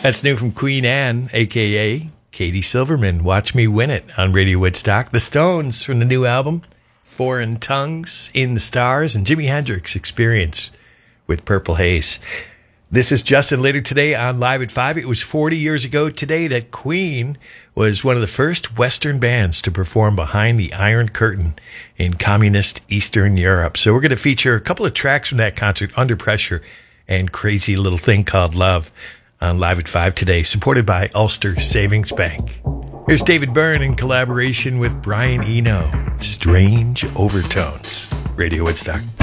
That's new from Queen Anne, a.k.a. Katie Silverman. Watch Me Win It on Radio Woodstock. The Stones from the new album, Foreign Tongues, In the Stars, and Jimi Hendrix Experience with Purple Haze. This is Justin. Later today on Live at 5. It was 40 years ago today that Queen was one of the first Western bands to perform behind the Iron Curtain in communist Eastern Europe. So we're going to feature a couple of tracks from that concert, Under Pressure and Crazy Little Thing Called Love, on Live at 5 today, supported by Ulster Savings Bank. Here's David Byrne in collaboration with Brian Eno, Strange Overtones, Radio Woodstock.